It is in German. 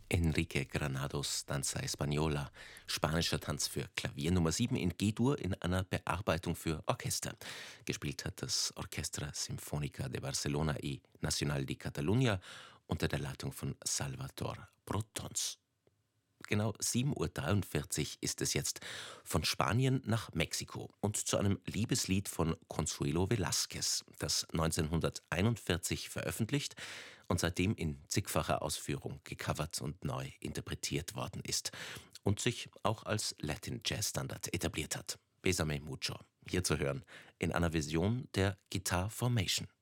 Enrique Granados Danza Española, spanischer Tanz für Klavier Nummer 7 in G-Dur in einer Bearbeitung für Orchester. Gespielt hat das Orchestra Sinfónica de Barcelona y Nacional de Catalunya unter der Leitung von Salvador Brotons. Genau 7:43 Uhr ist es jetzt von Spanien nach Mexiko und zu einem Liebeslied von Consuelo Velázquez, das 1941 veröffentlicht und seitdem in zigfacher Ausführung gecovert und neu interpretiert worden ist und sich auch als Latin-Jazz-Standard etabliert hat. Bésame mucho, hier zu hören in einer Version der Guitar Formation.